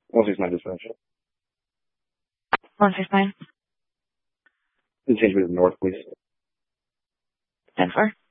169 dispatch. 169. Can you change me to the north, please? 10-4.